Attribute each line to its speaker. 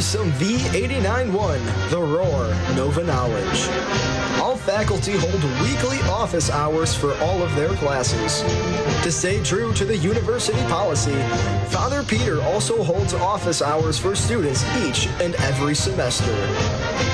Speaker 1: here's some V89.1, The Roar, Nova Knowledge. All faculty hold weekly office hours for all of their classes. To stay true to the university policy, Father Peter also holds office hours for students each and every semester.